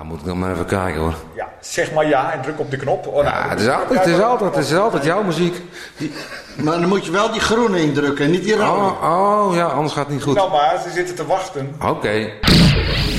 moet ik dan maar even kijken hoor. Ja, zeg maar ja en druk op de knop. Oh, Ja, het is altijd jouw muziek. Maar dan moet je wel die groene indrukken en niet die rode. Oh ja, anders gaat het niet goed. Nou maar, ze zitten te wachten. Oké.